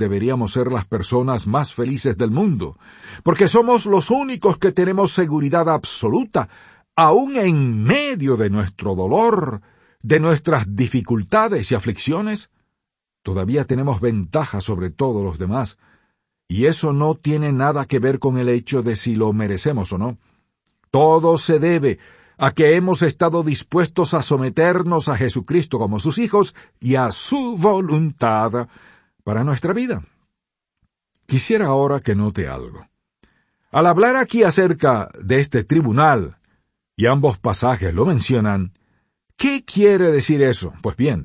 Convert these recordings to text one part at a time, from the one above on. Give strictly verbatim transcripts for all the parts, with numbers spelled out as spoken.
deberíamos ser las personas más felices del mundo, porque somos los únicos que tenemos seguridad absoluta, aun en medio de nuestro dolor, de nuestras dificultades y aflicciones. Todavía tenemos ventaja sobre todos los demás, y eso no tiene nada que ver con el hecho de si lo merecemos o no. Todo se debe a que hemos estado dispuestos a someternos a Jesucristo como sus hijos y a su voluntad para nuestra vida. Quisiera ahora que note algo. Al hablar aquí acerca de este tribunal, y ambos pasajes lo mencionan, ¿qué quiere decir eso? Pues bien,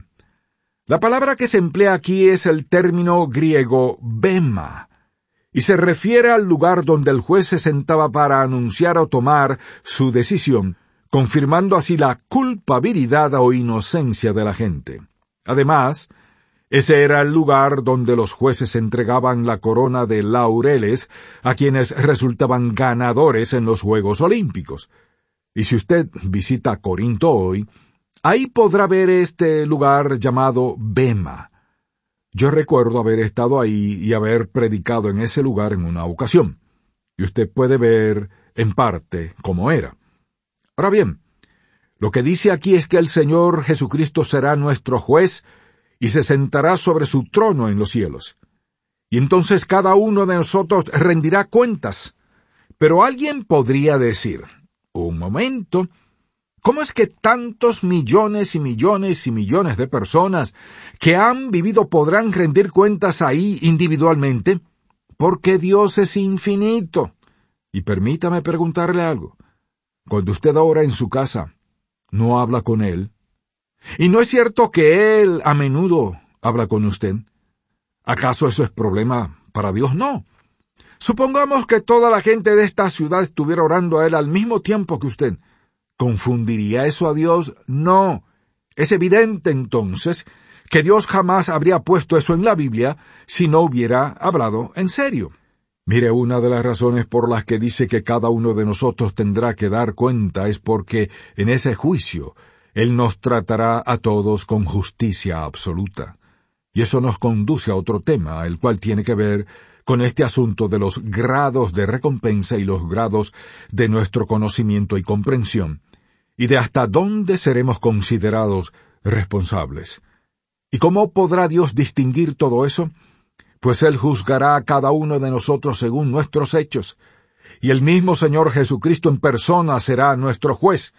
la palabra que se emplea aquí es el término griego bema, y se refiere al lugar donde el juez se sentaba para anunciar o tomar su decisión, confirmando así la culpabilidad o inocencia de la gente. Además, ese era el lugar donde los jueces entregaban la corona de laureles a quienes resultaban ganadores en los Juegos Olímpicos. Y si usted visita Corinto hoy, ahí podrá ver este lugar llamado bema. Yo recuerdo haber estado ahí y haber predicado en ese lugar en una ocasión, y usted puede ver, en parte, cómo era. Ahora bien, lo que dice aquí es que el Señor Jesucristo será nuestro juez y se sentará sobre su trono en los cielos. Y entonces cada uno de nosotros rendirá cuentas. Pero alguien podría decir, un momento, ¿cómo es que tantos millones y millones y millones de personas que han vivido podrán rendir cuentas ahí individualmente? Porque Dios es infinito. Y permítame preguntarle algo. Cuando usted ora en su casa, ¿no habla con Él? ¿Y no es cierto que Él a menudo habla con usted? ¿Acaso eso es problema para Dios? No. Supongamos que toda la gente de esta ciudad estuviera orando a Él al mismo tiempo que usted. ¿Confundiría eso a Dios? No. Es evidente entonces que Dios jamás habría puesto eso en la Biblia si no hubiera hablado en serio. Mire, una de las razones por las que dice que cada uno de nosotros tendrá que dar cuenta es porque en ese juicio Él nos tratará a todos con justicia absoluta. Y eso nos conduce a otro tema, el cual tiene que ver con este asunto de los grados de recompensa y los grados de nuestro conocimiento y comprensión, y de hasta dónde seremos considerados responsables. ¿Y cómo podrá Dios distinguir todo eso? Pues Él juzgará a cada uno de nosotros según nuestros hechos, y el mismo Señor Jesucristo en persona será nuestro juez.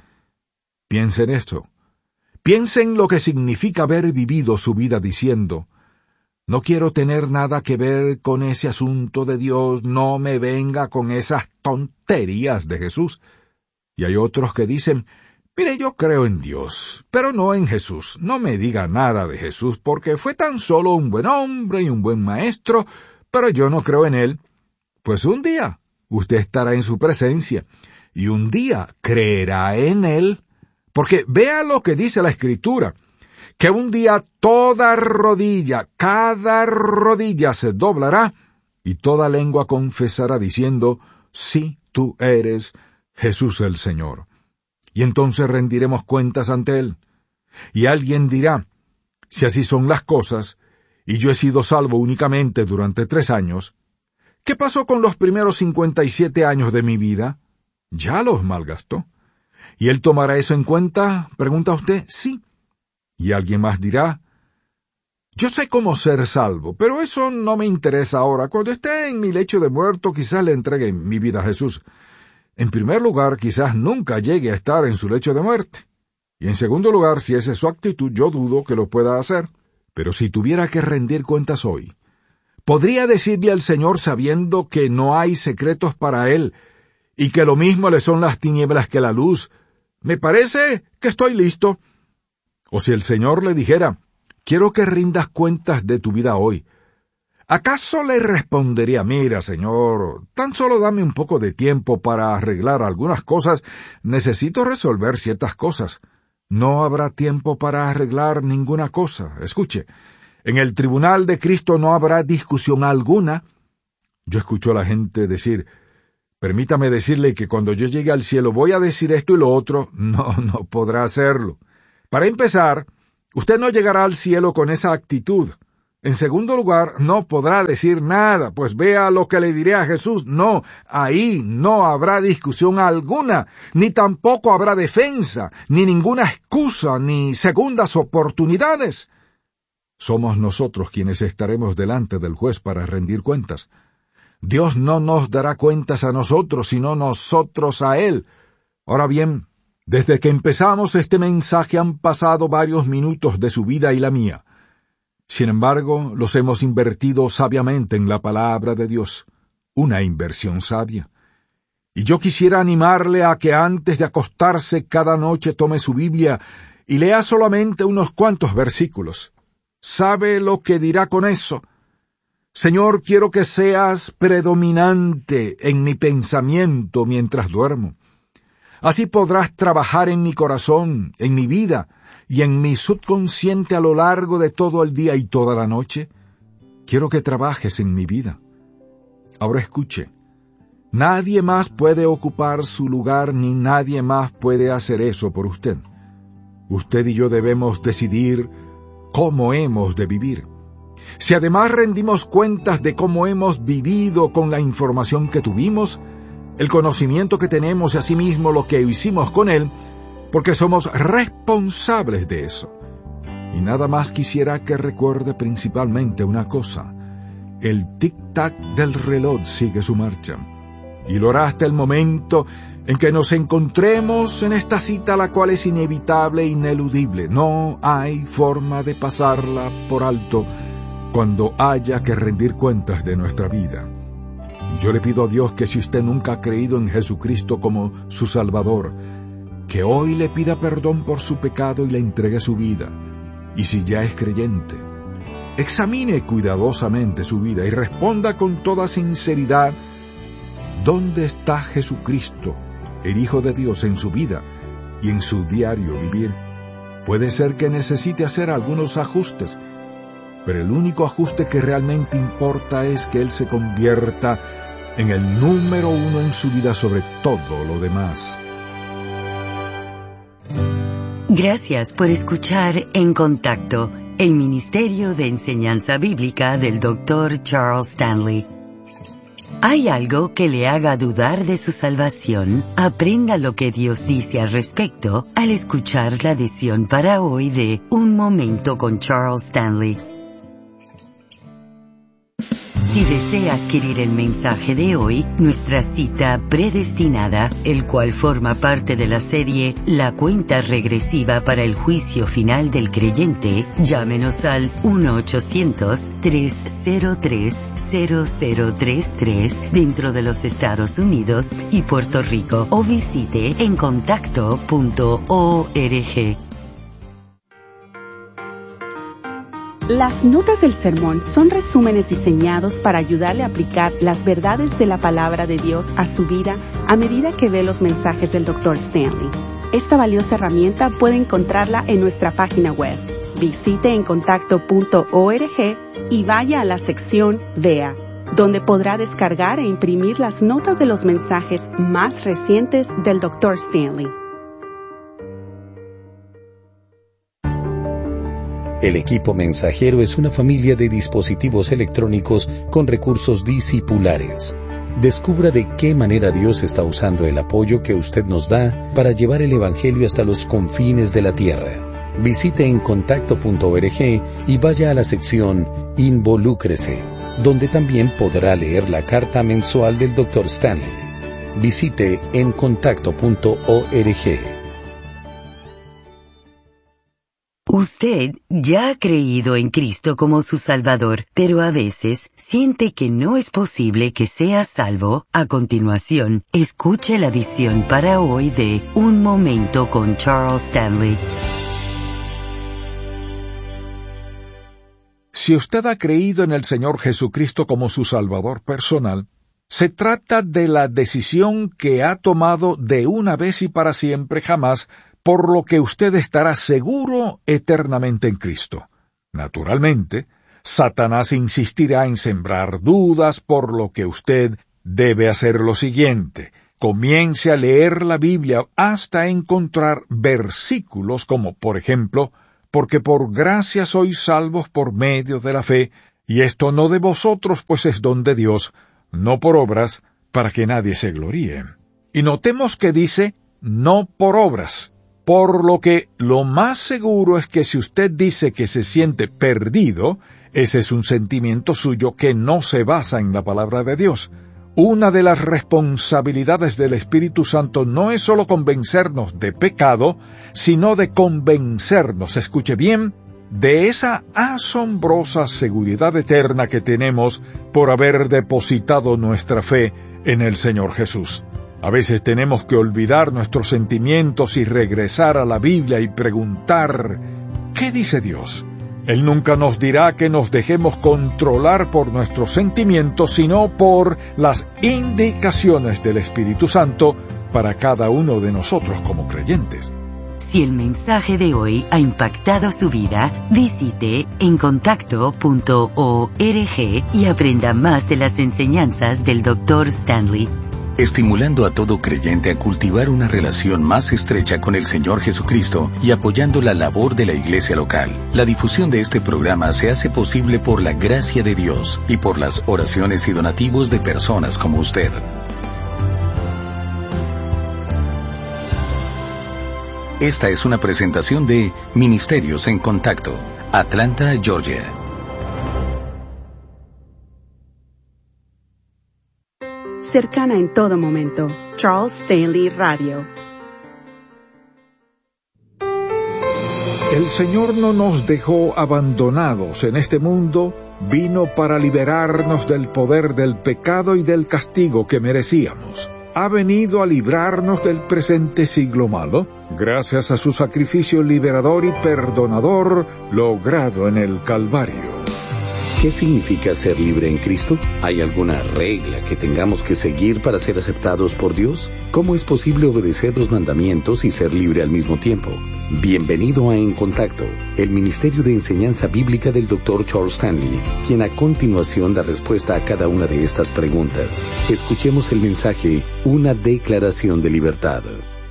Piense en esto. Piense en lo que significa haber vivido su vida diciendo, no quiero tener nada que ver con ese asunto de Dios, no me venga con esas tonterías de Jesús. Y hay otros que dicen, mire, yo creo en Dios, pero no en Jesús. No me diga nada de Jesús, porque fue tan solo un buen hombre y un buen maestro, pero yo no creo en Él. Pues un día usted estará en su presencia, y un día creerá en Él, porque vea lo que dice la Escritura, que un día toda rodilla, cada rodilla se doblará, y toda lengua confesará diciendo, sí, tú eres Jesús el Señor. Y entonces rendiremos cuentas ante Él. Y alguien dirá, si así son las cosas, y yo he sido salvo únicamente durante tres años, ¿qué pasó con los primeros cincuenta y siete años de mi vida? Ya los malgastó. ¿Y Él tomará eso en cuenta? Pregunta usted, sí. Y alguien más dirá, yo sé cómo ser salvo, pero eso no me interesa ahora. Cuando esté en mi lecho de muerto, quizás le entregue mi vida a Jesús. En primer lugar, quizás nunca llegue a estar en su lecho de muerte. Y en segundo lugar, si esa es su actitud, yo dudo que lo pueda hacer. Pero si tuviera que rendir cuentas hoy, ¿podría decirle al Señor sabiendo que no hay secretos para Él y que lo mismo le son las tinieblas que la luz? Me parece que estoy listo. O si el Señor le dijera, quiero que rindas cuentas de tu vida hoy, ¿acaso le respondería, mira, Señor, tan solo dame un poco de tiempo para arreglar algunas cosas, necesito resolver ciertas cosas? No habrá tiempo para arreglar ninguna cosa. Escuche, en el tribunal de Cristo no habrá discusión alguna. Yo escucho a la gente decir, permítame decirle que cuando yo llegue al cielo voy a decir esto y lo otro. No, no podrá hacerlo. Para empezar, usted no llegará al cielo con esa actitud. En segundo lugar, no podrá decir nada, pues vea lo que le diré a Jesús. No, ahí no habrá discusión alguna, ni tampoco habrá defensa, ni ninguna excusa, ni segundas oportunidades. Somos nosotros quienes estaremos delante del juez para rendir cuentas. Dios no nos dará cuentas a nosotros, sino nosotros a Él. Ahora bien, desde que empezamos este mensaje han pasado varios minutos de su vida y la mía. Sin embargo, los hemos invertido sabiamente en la palabra de Dios, una inversión sabia. Y yo quisiera animarle a que antes de acostarse cada noche tome su Biblia y lea solamente unos cuantos versículos. ¿Sabe lo que dirá con eso? Señor, quiero que seas predominante en mi pensamiento mientras duermo. Así podrás trabajar en mi corazón, en mi vida, y en mi subconsciente a lo largo de todo el día y toda la noche. Quiero que trabajes en mi vida. Ahora escuche. Nadie más puede ocupar su lugar ni nadie más puede hacer eso por usted. Usted y yo debemos decidir cómo hemos de vivir. Si además rendimos cuentas de cómo hemos vivido con la información que tuvimos, el conocimiento que tenemos y asimismo lo que hicimos con él, porque somos responsables de eso. Y nada más quisiera que recuerde principalmente una cosa. El tic-tac del reloj sigue su marcha. Y lo hará hasta el momento en que nos encontremos en esta cita, la cual es inevitable e ineludible. No hay forma de pasarla por alto cuando haya que rendir cuentas de nuestra vida. Yo le pido a Dios que si usted nunca ha creído en Jesucristo como su Salvador, que hoy le pida perdón por su pecado y le entregue su vida. Y si ya es creyente, examine cuidadosamente su vida y responda con toda sinceridad, ¿dónde está Jesucristo, el Hijo de Dios, en su vida y en su diario vivir? Puede ser que necesite hacer algunos ajustes, pero el único ajuste que realmente importa es que Él se convierta en el número uno en su vida sobre todo lo demás. Gracias por escuchar En Contacto, el Ministerio de Enseñanza Bíblica del doctor Charles Stanley. ¿Hay algo que le haga dudar de su salvación? Aprenda lo que Dios dice al respecto al escuchar la edición para hoy de Un Momento con Charles Stanley. Si desea adquirir el mensaje de hoy, nuestra cita predestinada, el cual forma parte de la serie La cuenta regresiva para el juicio final del creyente, llámenos al uno ochocientos, tres cero tres, cero cero tres tres dentro de los Estados Unidos y Puerto Rico o visite en contacto punto org. Las notas del sermón son resúmenes diseñados para ayudarle a aplicar las verdades de la palabra de Dios a su vida a medida que ve los mensajes del doctor Stanley. Esta valiosa herramienta puede encontrarla en nuestra página web. Visite en contacto punto org y vaya a la sección Vea, donde podrá descargar e imprimir las notas de los mensajes más recientes del doctor Stanley. El equipo mensajero es una familia de dispositivos electrónicos con recursos discipulares. Descubra de qué manera Dios está usando el apoyo que usted nos da para llevar el Evangelio hasta los confines de la tierra. Visite en contacto punto org y vaya a la sección Involúcrese, donde también podrá leer la carta mensual del doctor Stanley. Visite en contacto punto org. Usted ya ha creído en Cristo como su Salvador, pero a veces siente que no es posible que sea salvo. A continuación, escuche la edición para hoy de Un Momento con Charles Stanley. Si usted ha creído en el Señor Jesucristo como su Salvador personal, se trata de la decisión que ha tomado de una vez y para siempre jamás, por lo que usted estará seguro eternamente en Cristo. Naturalmente, Satanás insistirá en sembrar dudas, por lo que usted debe hacer lo siguiente: comience a leer la Biblia hasta encontrar versículos como, por ejemplo, porque por gracia sois salvos por medio de la fe, y esto no de vosotros, pues es don de Dios, no por obras, para que nadie se gloríe. Y notemos que dice, no por obras, por lo que lo más seguro es que si usted dice que se siente perdido, ese es un sentimiento suyo que no se basa en la palabra de Dios. Una de las responsabilidades del Espíritu Santo no es solo convencernos de pecado, sino de convencernos, escuche bien, de esa asombrosa seguridad eterna que tenemos por haber depositado nuestra fe en el Señor Jesús. A veces tenemos que olvidar nuestros sentimientos y regresar a la Biblia y preguntar, ¿qué dice Dios? Él nunca nos dirá que nos dejemos controlar por nuestros sentimientos, sino por las indicaciones del Espíritu Santo para cada uno de nosotros como creyentes. Si el mensaje de hoy ha impactado su vida, visite encontacto punto org y aprenda más de las enseñanzas del doctor Stanley. Estimulando a todo creyente a cultivar una relación más estrecha con el Señor Jesucristo y apoyando la labor de la iglesia local. La difusión de este programa se hace posible por la gracia de Dios y por las oraciones y donativos de personas como usted. Esta es una presentación de Ministerios en Contacto, Atlanta, Georgia. Cercana en todo momento. Charles Stanley Radio. El Señor no nos dejó abandonados en este mundo, vino para liberarnos del poder del pecado y del castigo que merecíamos. Ha venido a librarnos del presente siglo malo, gracias a su sacrificio liberador y perdonador logrado en el Calvario. ¿Qué significa ser libre en Cristo? ¿Hay alguna regla que tengamos que seguir para ser aceptados por Dios? ¿Cómo es posible obedecer los mandamientos y ser libre al mismo tiempo? Bienvenido a En Contacto, el Ministerio de Enseñanza Bíblica del doctor Charles Stanley, quien a continuación da respuesta a cada una de estas preguntas. Escuchemos el mensaje, una declaración de libertad.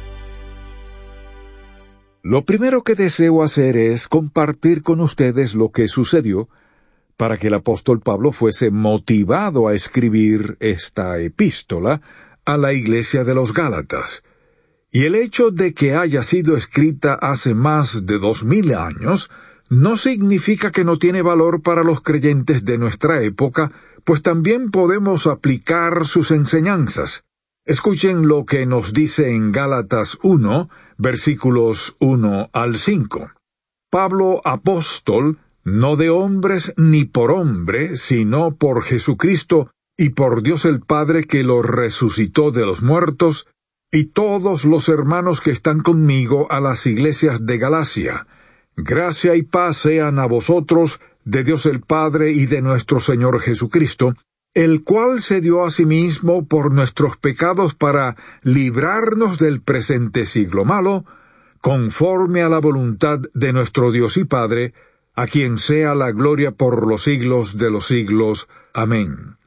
Lo primero que deseo hacer es compartir con ustedes lo que sucedió para que el apóstol Pablo fuese motivado a escribir esta epístola a la iglesia de los Gálatas. Y el hecho de que haya sido escrita hace más de dos mil años no significa que no tiene valor para los creyentes de nuestra época, pues también podemos aplicar sus enseñanzas. Escuchen lo que nos dice en Gálatas uno, versículos uno al cinco. Pablo, apóstol, no de hombres ni por hombre, sino por Jesucristo y por Dios el Padre que lo resucitó de los muertos, y todos los hermanos que están conmigo a las iglesias de Galacia. Gracia y paz sean a vosotros, de Dios el Padre y de nuestro Señor Jesucristo, el cual se dio a sí mismo por nuestros pecados para librarnos del presente siglo malo, conforme a la voluntad de nuestro Dios y Padre, a quien sea la gloria por los siglos de los siglos. Amén.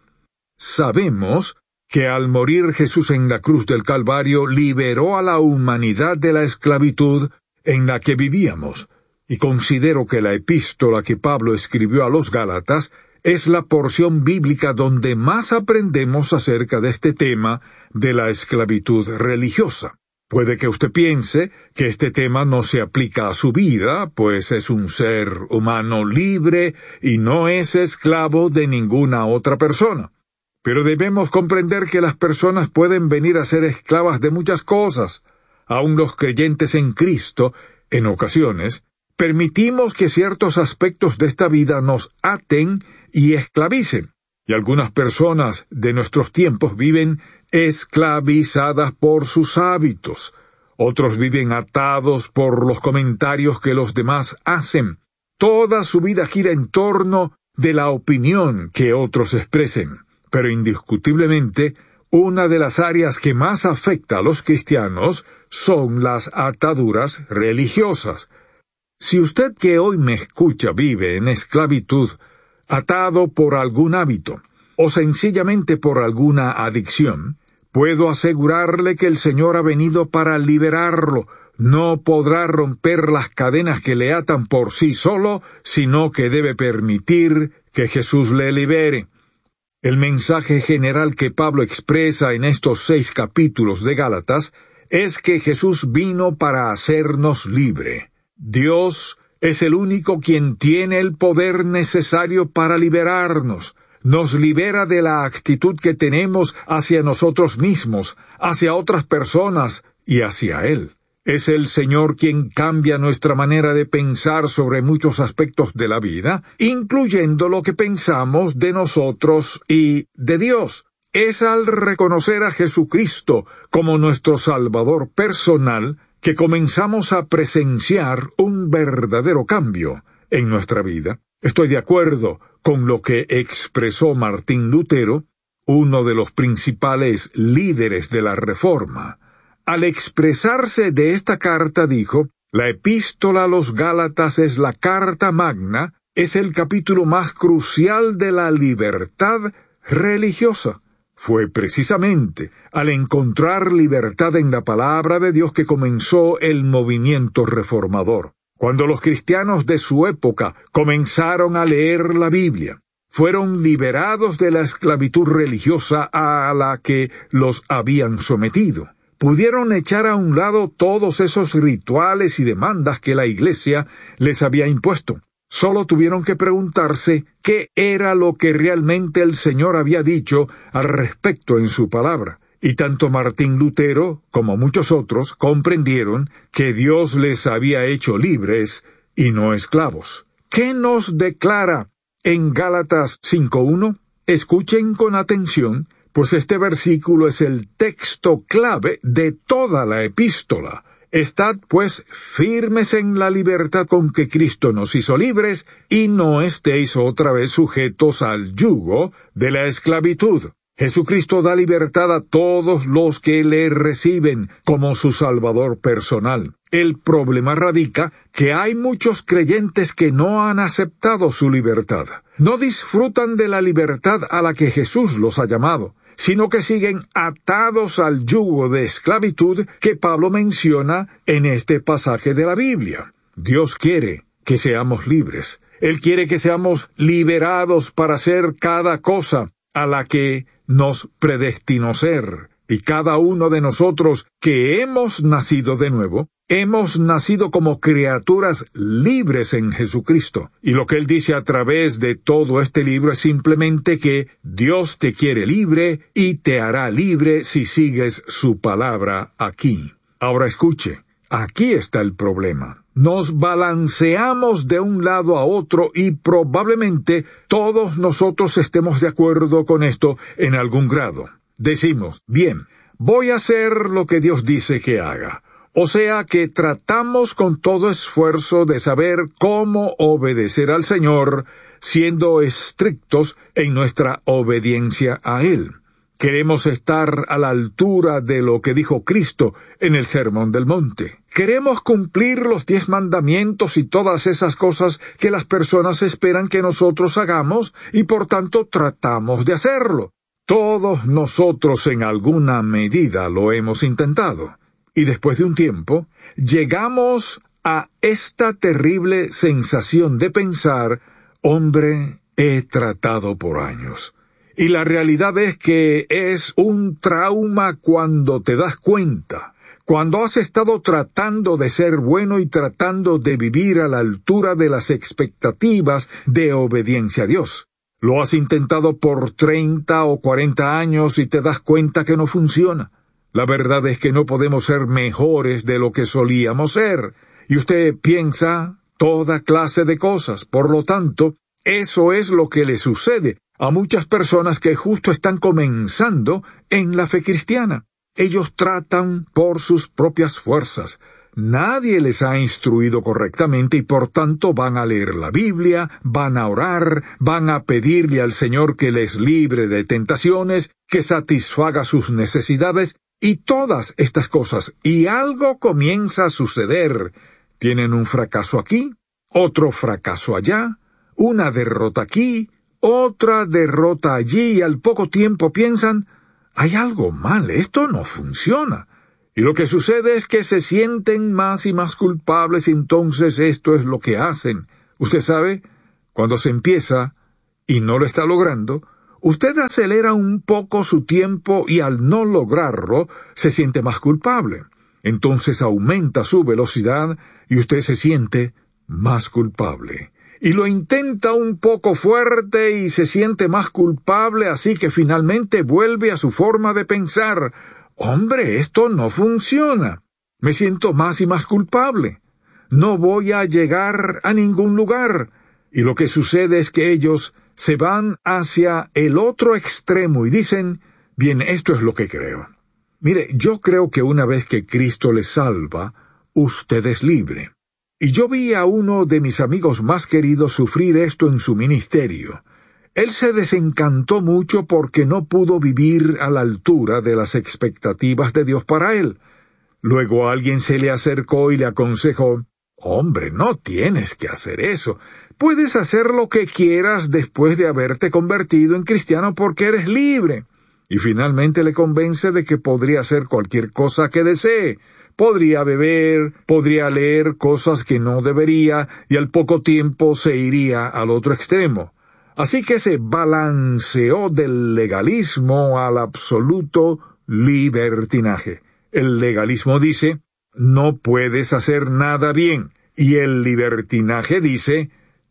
Sabemos que al morir Jesús en la cruz del Calvario liberó a la humanidad de la esclavitud en la que vivíamos, y considero que la epístola que Pablo escribió a los Gálatas es la porción bíblica donde más aprendemos acerca de este tema de la esclavitud religiosa. Puede que usted piense que este tema no se aplica a su vida, pues es un ser humano libre y no es esclavo de ninguna otra persona. Pero debemos comprender que las personas pueden venir a ser esclavas de muchas cosas. Aun los creyentes en Cristo, en ocasiones, permitimos que ciertos aspectos de esta vida nos aten y esclavicen. Y algunas personas de nuestros tiempos viven esclavizadas por sus hábitos. Otros viven atados por los comentarios que los demás hacen. Toda su vida gira en torno de la opinión que otros expresen. Pero indiscutiblemente, una de las áreas que más afecta a los cristianos son las ataduras religiosas. Si usted que hoy me escucha vive en esclavitud, atado por algún hábito, o sencillamente por alguna adicción, puedo asegurarle que el Señor ha venido para liberarlo, no podrá romper las cadenas que le atan por sí solo, sino que debe permitir que Jesús le libere. El mensaje general que Pablo expresa en estos seis capítulos de Gálatas es que Jesús vino para hacernos libre. Dios es el único quien tiene el poder necesario para liberarnos. Nos libera de la actitud que tenemos hacia nosotros mismos, hacia otras personas y hacia Él. Es el Señor quien cambia nuestra manera de pensar sobre muchos aspectos de la vida, incluyendo lo que pensamos de nosotros y de Dios. Es al reconocer a Jesucristo como nuestro Salvador personal que comenzamos a presenciar un verdadero cambio en nuestra vida. Estoy de acuerdo con lo que expresó Martín Lutero, uno de los principales líderes de la Reforma. Al expresarse de esta carta dijo: la epístola a los Gálatas es la carta magna, es el capítulo más crucial de la libertad religiosa. Fue precisamente al encontrar libertad en la palabra de Dios que comenzó el movimiento reformador. Cuando los cristianos de su época comenzaron a leer la Biblia, fueron liberados de la esclavitud religiosa a la que los habían sometido. Pudieron echar a un lado todos esos rituales y demandas que la Iglesia les había impuesto. Solo tuvieron que preguntarse qué era lo que realmente el Señor había dicho al respecto en su palabra. Y tanto Martín Lutero como muchos otros comprendieron que Dios les había hecho libres y no esclavos. ¿Qué nos declara en Gálatas cinco uno? Escuchen con atención, pues este versículo es el texto clave de toda la epístola. Estad, pues, firmes en la libertad con que Cristo nos hizo libres, y no estéis otra vez sujetos al yugo de la esclavitud. Jesucristo da libertad a todos los que le reciben como su Salvador personal. El problema radica que hay muchos creyentes que no han aceptado su libertad. No disfrutan de la libertad a la que Jesús los ha llamado, sino que siguen atados al yugo de esclavitud que Pablo menciona en este pasaje de la Biblia. Dios quiere que seamos libres. Él quiere que seamos liberados para hacer cada cosa a la que nos predestinó ser. Y cada uno de nosotros que hemos nacido de nuevo, hemos nacido como criaturas libres en Jesucristo. Y lo que Él dice a través de todo este libro es simplemente que Dios te quiere libre y te hará libre si sigues su palabra aquí. Ahora escuche, aquí está el problema. Nos balanceamos de un lado a otro y probablemente todos nosotros estemos de acuerdo con esto en algún grado. Decimos, bien, voy a hacer lo que Dios dice que haga. O sea que tratamos con todo esfuerzo de saber cómo obedecer al Señor, siendo estrictos en nuestra obediencia a Él. Queremos estar a la altura de lo que dijo Cristo en el Sermón del Monte. Queremos cumplir los diez mandamientos y todas esas cosas que las personas esperan que nosotros hagamos y por tanto tratamos de hacerlo. Todos nosotros en alguna medida lo hemos intentado. Y después de un tiempo, llegamos a esta terrible sensación de pensar, hombre, he tratado por años. Y la realidad es que es un trauma cuando te das cuenta, cuando has estado tratando de ser bueno y tratando de vivir a la altura de las expectativas de obediencia a Dios. Lo has intentado por treinta o cuarenta años y te das cuenta que no funciona. La verdad es que no podemos ser mejores de lo que solíamos ser, y usted piensa toda clase de cosas. Por lo tanto, eso es lo que le sucede a muchas personas que justo están comenzando en la fe cristiana. Ellos tratan por sus propias fuerzas. Nadie les ha instruido correctamente y por tanto van a leer la Biblia, van a orar, van a pedirle al Señor que les libre de tentaciones, que satisfaga sus necesidades y todas estas cosas. Y algo comienza a suceder. Tienen un fracaso aquí, otro fracaso allá, una derrota aquí, otra derrota allí y al poco tiempo piensan, hay algo mal, esto no funciona. Y lo que sucede es que se sienten más y más culpables, y entonces esto es lo que hacen. Usted sabe, cuando se empieza y no lo está logrando, usted acelera un poco su tiempo y al no lograrlo se siente más culpable. Entonces aumenta su velocidad y usted se siente más culpable. Y lo intenta un poco fuerte y se siente más culpable, así que finalmente vuelve a su forma de pensar. Hombre, esto no funciona. Me siento más y más culpable. No voy a llegar a ningún lugar. Y lo que sucede es que ellos se van hacia el otro extremo y dicen, bien, esto es lo que creo. Mire, yo creo que una vez que Cristo le salva, usted es libre. Y yo vi a uno de mis amigos más queridos sufrir esto en su ministerio. Él se desencantó mucho porque no pudo vivir a la altura de las expectativas de Dios para él. Luego alguien se le acercó y le aconsejó, «Hombre, no tienes que hacer eso. Puedes hacer lo que quieras después de haberte convertido en cristiano porque eres libre». Y finalmente le convence de que podría hacer cualquier cosa que desee. Podría beber, podría leer cosas que no debería, y al poco tiempo se iría al otro extremo. Así que se balanceó del legalismo al absoluto libertinaje. El legalismo dice, no puedes hacer nada bien, y el libertinaje dice,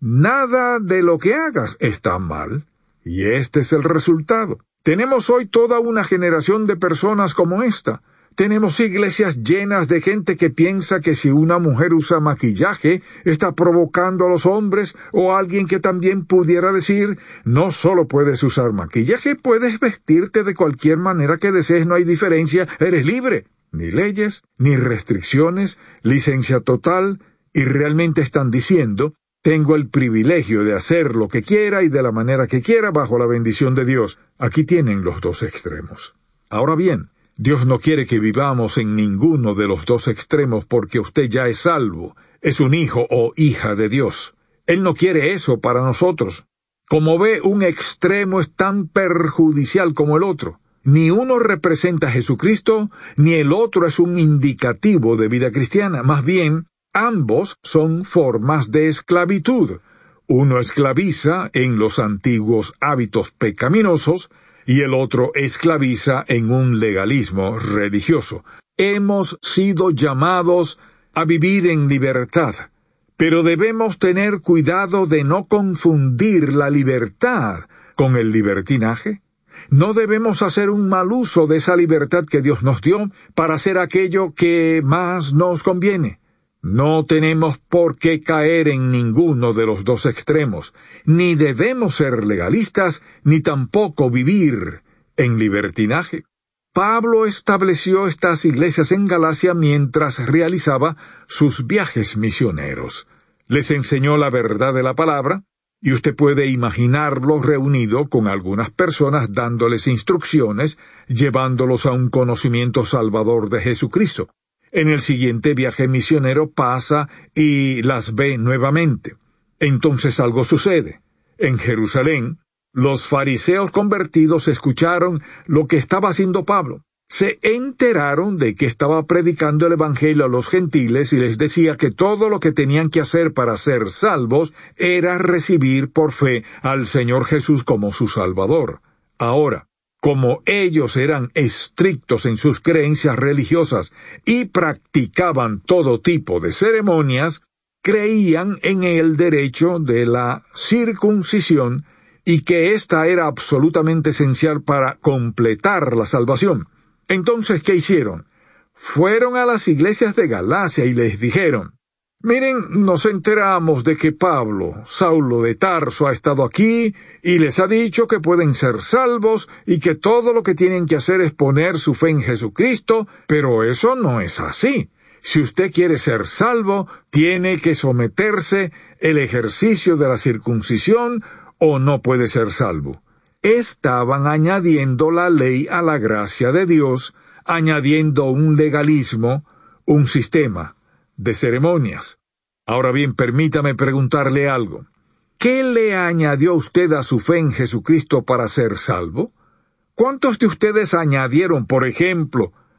nada de lo que hagas está mal. Y este es el resultado. Tenemos hoy toda una generación de personas como esta. Tenemos iglesias llenas de gente que piensa que si una mujer usa maquillaje, está provocando a los hombres, o alguien que también pudiera decir, no solo puedes usar maquillaje, puedes vestirte de cualquier manera que desees, no hay diferencia, eres libre. Ni leyes, ni restricciones, licencia total, y realmente están diciendo, tengo el privilegio de hacer lo que quiera y de la manera que quiera bajo la bendición de Dios. Aquí tienen los dos extremos. Ahora bien, Dios no quiere que vivamos en ninguno de los dos extremos porque usted ya es salvo, es un hijo o hija de Dios. Él no quiere eso para nosotros. Como ve, un extremo es tan perjudicial como el otro. Ni uno representa a Jesucristo, ni el otro es un indicativo de vida cristiana. Más bien, ambos son formas de esclavitud. Uno esclaviza en los antiguos hábitos pecaminosos, y el otro esclaviza en un legalismo religioso. Hemos sido llamados a vivir en libertad, pero debemos tener cuidado de no confundir la libertad con el libertinaje. No debemos hacer un mal uso de esa libertad que Dios nos dio para hacer aquello que más nos conviene. No tenemos por qué caer en ninguno de los dos extremos, ni debemos ser legalistas, ni tampoco vivir en libertinaje. Pablo estableció estas iglesias en Galacia mientras realizaba sus viajes misioneros. Les enseñó la verdad de la palabra, y usted puede imaginarlo reunido con algunas personas dándoles instrucciones, llevándolos a un conocimiento salvador de Jesucristo. En el siguiente viaje misionero pasa y las ve nuevamente. Entonces algo sucede. En Jerusalén, los fariseos convertidos escucharon lo que estaba haciendo Pablo. Se enteraron de que estaba predicando el evangelio a los gentiles y les decía que todo lo que tenían que hacer para ser salvos era recibir por fe al Señor Jesús como su Salvador. Ahora, como ellos eran estrictos en sus creencias religiosas y practicaban todo tipo de ceremonias, creían en el derecho de la circuncisión y que ésta era absolutamente esencial para completar la salvación. Entonces, ¿qué hicieron? Fueron a las iglesias de Galacia y les dijeron, miren, nos enteramos de que Pablo, Saulo de Tarso, ha estado aquí y les ha dicho que pueden ser salvos y que todo lo que tienen que hacer es poner su fe en Jesucristo, pero eso no es así. Si usted quiere ser salvo, tiene que someterse al ejercicio de la circuncisión o no puede ser salvo. Estaban añadiendo la ley a la gracia de Dios, añadiendo un legalismo, un sistema de ceremonias. Ahora bien, permítame preguntarle algo. ¿Qué le añadió usted a su fe en Jesucristo para ser salvo? ¿Cuántos de ustedes añadieron, por ejemplo,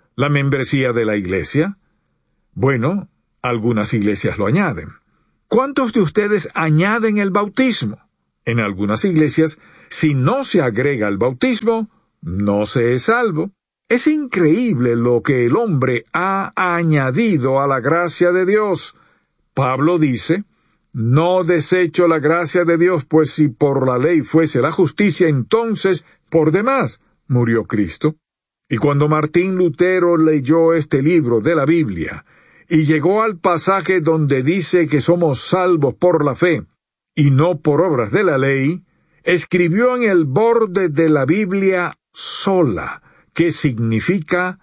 ¿La membresía de la iglesia? Bueno, algunas iglesias lo añaden. ¿Cuántos de ustedes añaden el bautismo? En algunas iglesias, si no se agrega el bautismo, no se es salvo. Es increíble lo que el hombre ha añadido a la gracia de Dios. Pablo dice, no desecho la gracia de Dios, pues si por la ley fuese la justicia, entonces por demás murió Cristo. Y cuando Martín Lutero leyó este libro de la Biblia, y llegó al pasaje donde dice que somos salvos por la fe, y no por obras de la ley, escribió en el borde de la Biblia sola, que significa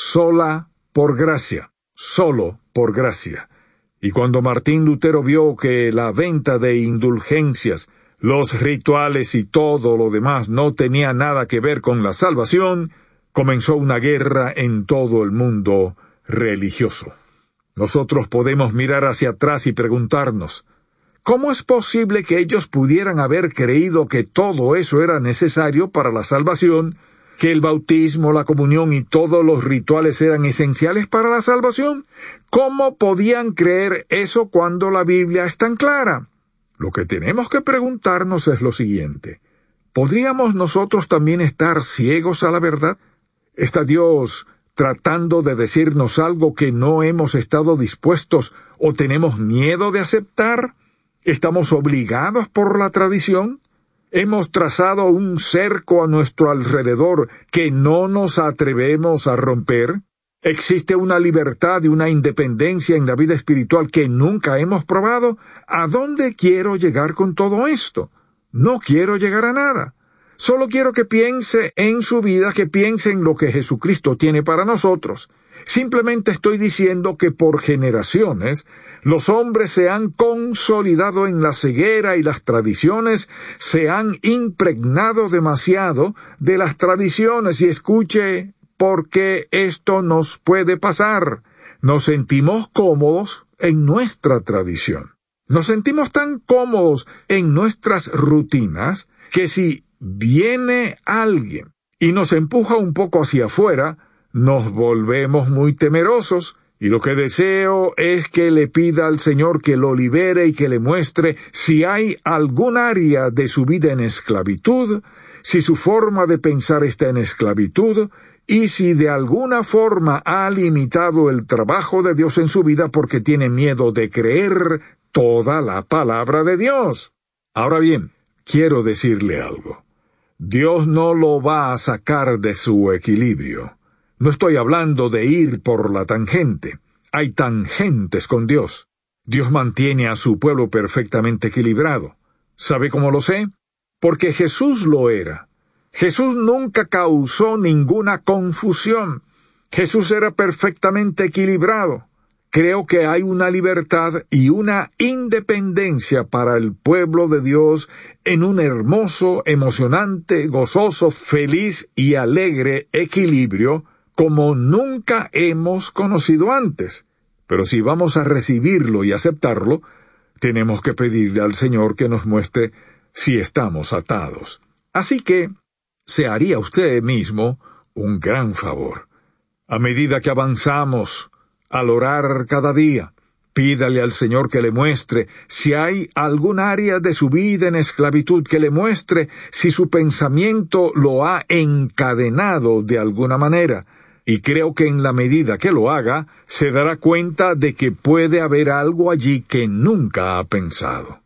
sola por gracia, solo por gracia. Y cuando Martín Lutero vio que la venta de indulgencias, los rituales y todo lo demás no tenía nada que ver con la salvación, comenzó una guerra en todo el mundo religioso. Nosotros podemos mirar hacia atrás y preguntarnos, ¿cómo es posible que ellos pudieran haber creído que todo eso era necesario para la salvación, que el bautismo, la comunión y todos los rituales eran esenciales para la salvación? ¿Cómo podían creer eso cuando la Biblia es tan clara? Lo que tenemos que preguntarnos es lo siguiente, ¿podríamos nosotros también estar ciegos a la verdad? ¿Está Dios tratando de decirnos algo que no hemos estado dispuestos o tenemos miedo de aceptar? ¿Estamos obligados por la tradición? ¿Hemos trazado un cerco a nuestro alrededor que no nos atrevemos a romper? ¿Existe una libertad y una independencia en la vida espiritual que nunca hemos probado? ¿A dónde quiero llegar con todo esto? No quiero llegar a nada. Solo quiero que piense en su vida, que piense en lo que Jesucristo tiene para nosotros. Simplemente estoy diciendo que por generaciones los hombres se han consolidado en la ceguera y las tradiciones se han impregnado demasiado de las tradiciones. Y escuche, porque esto nos puede pasar. Nos sentimos cómodos en nuestra tradición. Nos sentimos tan cómodos en nuestras rutinas que si viene alguien y nos empuja un poco hacia afuera, nos volvemos muy temerosos, y lo que deseo es que le pida al Señor que lo libere y que le muestre si hay algún área de su vida en esclavitud, si su forma de pensar está en esclavitud, y si de alguna forma ha limitado el trabajo de Dios en su vida porque tiene miedo de creer toda la palabra de Dios. Ahora bien, quiero decirle algo. Dios no lo va a sacar de su equilibrio. No estoy hablando de ir por la tangente. Hay tangentes con Dios. Dios mantiene a su pueblo perfectamente equilibrado. ¿Sabe cómo lo sé? Porque Jesús lo era. Jesús nunca causó ninguna confusión. Jesús era perfectamente equilibrado. Creo que hay una libertad y una independencia para el pueblo de Dios en un hermoso, emocionante, gozoso, feliz y alegre equilibrio como nunca hemos conocido antes. Pero si vamos a recibirlo y aceptarlo, tenemos que pedirle al Señor que nos muestre si estamos atados. Así que se haría usted mismo un gran favor. A medida que avanzamos, al orar cada día, pídale al Señor que le muestre si hay algún área de su vida en esclavitud, que le muestre si su pensamiento lo ha encadenado de alguna manera, y creo que en la medida que lo haga, se dará cuenta de que puede haber algo allí que nunca ha pensado.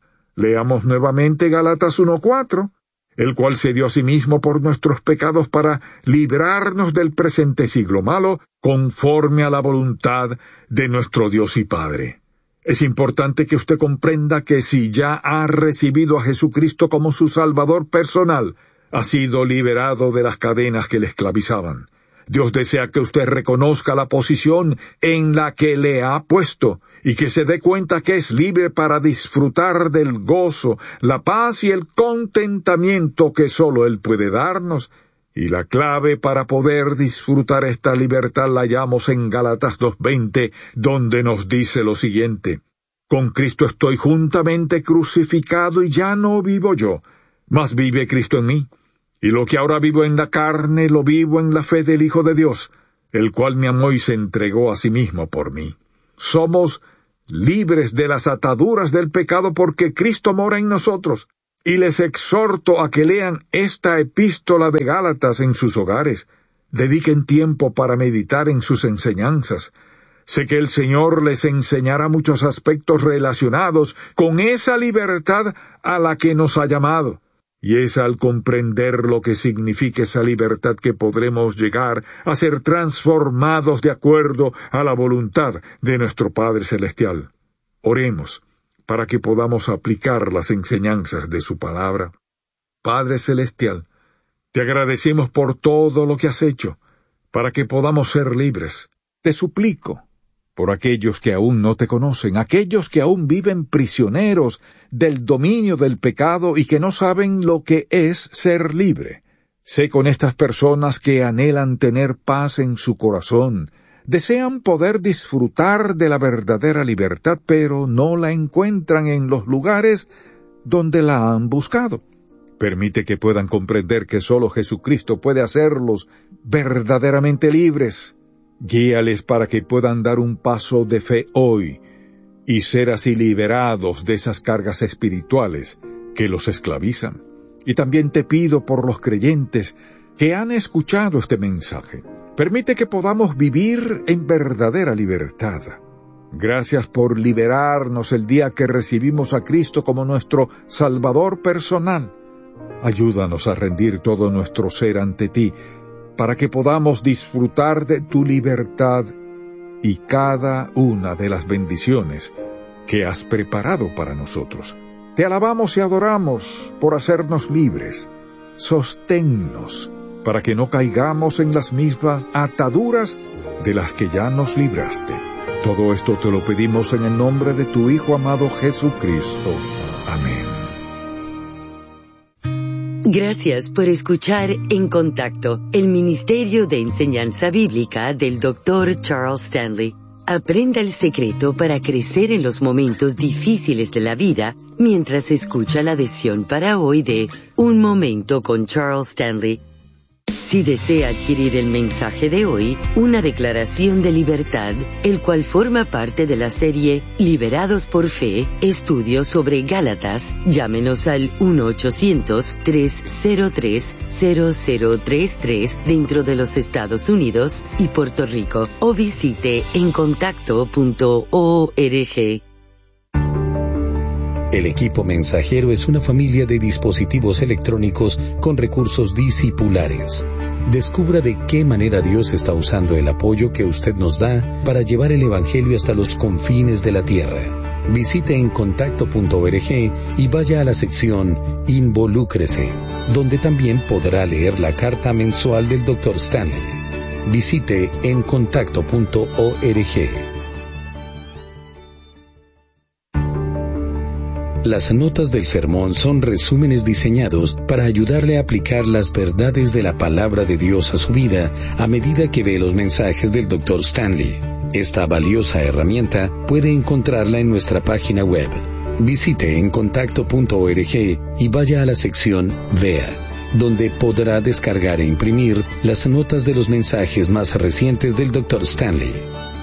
Leamos nuevamente Gálatas uno cuatro. El cual se dio a sí mismo por nuestros pecados para librarnos del presente siglo malo, conforme a la voluntad de nuestro Dios y Padre. Es importante que usted comprenda que si ya ha recibido a Jesucristo como su Salvador personal, ha sido liberado de las cadenas que le esclavizaban. Dios desea que usted reconozca la posición en la que le ha puesto y que se dé cuenta que es libre para disfrutar del gozo, la paz y el contentamiento que solo Él puede darnos. Y la clave para poder disfrutar esta libertad la hallamos en Gálatas dos veinte, donde nos dice lo siguiente: Con Cristo estoy juntamente crucificado y ya no vivo yo, mas vive Cristo en mí. Y lo que ahora vivo en la carne, lo vivo en la fe del Hijo de Dios, el cual me amó y se entregó a sí mismo por mí. Somos libres de las ataduras del pecado porque Cristo mora en nosotros, y les exhorto a que lean esta epístola de Gálatas en sus hogares. Dediquen tiempo para meditar en sus enseñanzas. Sé que el Señor les enseñará muchos aspectos relacionados con esa libertad a la que nos ha llamado. Y es al comprender lo que significa esa libertad que podremos llegar a ser transformados de acuerdo a la voluntad de nuestro Padre Celestial. Oremos para que podamos aplicar las enseñanzas de su palabra. Padre Celestial, te agradecemos por todo lo que has hecho, para que podamos ser libres. Te suplico por aquellos que aún no te conocen, aquellos que aún viven prisioneros del dominio del pecado y que no saben lo que es ser libre. Sé con estas personas que anhelan tener paz en su corazón, desean poder disfrutar de la verdadera libertad, pero no la encuentran en los lugares donde la han buscado. Permite que puedan comprender que solo Jesucristo puede hacerlos verdaderamente libres. Guíales para que puedan dar un paso de fe hoy y ser así liberados de esas cargas espirituales que los esclavizan. Y también te pido por los creyentes que han escuchado este mensaje. Permite que podamos vivir en verdadera libertad. Gracias por liberarnos el día que recibimos a Cristo como nuestro Salvador personal. Ayúdanos a rendir todo nuestro ser ante ti, para que podamos disfrutar de tu libertad y cada una de las bendiciones que has preparado para nosotros. Te alabamos y adoramos por hacernos libres. Sosténnos para que no caigamos en las mismas ataduras de las que ya nos libraste. Todo esto te lo pedimos en el nombre de tu Hijo amado Jesucristo. Amén. Gracias por escuchar En Contacto, el Ministerio de Enseñanza Bíblica del doctor Charles Stanley. Aprenda el secreto para crecer en los momentos difíciles de la vida mientras escucha la lección para hoy de Un Momento con Charles Stanley. Si desea adquirir el mensaje de hoy, una declaración de libertad, el cual forma parte de la serie Liberados por Fe, estudios sobre Gálatas, llámenos al uno ochocientos, tres cero tres, cero cero tres tres dentro de los Estados Unidos y Puerto Rico, o visite en contacto punto org. El equipo mensajero es una familia de dispositivos electrónicos con recursos discipulares. Descubra de qué manera Dios está usando el apoyo que usted nos da para llevar el Evangelio hasta los confines de la tierra. Visite en contacto punto org y vaya a la sección Involúcrese, donde también podrá leer la carta mensual del doctor Stanley. Visite en contacto punto org. Las notas del sermón son resúmenes diseñados para ayudarle a aplicar las verdades de la palabra de Dios a su vida a medida que ve los mensajes del doctor Stanley. Esta valiosa herramienta puede encontrarla en nuestra página web. Visite en contacto punto org y vaya a la sección Vea, donde podrá descargar e imprimir las notas de los mensajes más recientes del doctor Stanley.